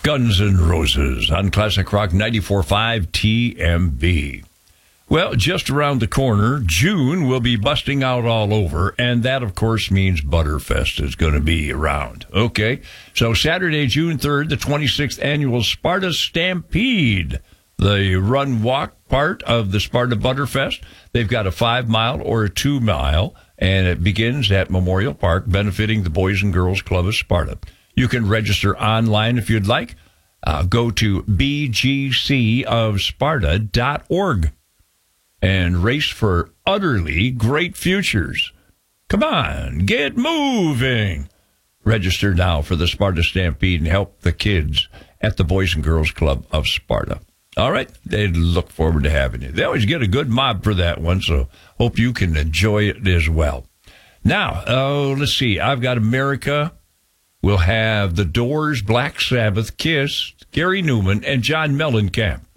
Guns N' Roses on Classic Rock 94.5 TMB. Well, just around the corner, June will be busting out all over, and that, of course, means Butterfest is going to be around. Okay, so Saturday, June 3rd, the 26th annual Sparta Stampede, the run-walk part of the Sparta Butterfest. They've got a 5-mile or a 2-mile, and it begins at Memorial Park, benefiting the Boys and Girls Club of Sparta. You can register online if you'd like. Go to bgcofsparta.org and race for utterly great futures. Come on, get moving. Register now for the Sparta Stampede and help the kids at the Boys and Girls Club of Sparta. All right, they look forward to having you. They always get a good mob for that one, so hope you can enjoy it as well. Now, let's see. I've got America. We'll have The Doors, Black Sabbath, Kiss, Gary Newman, and John Mellencamp.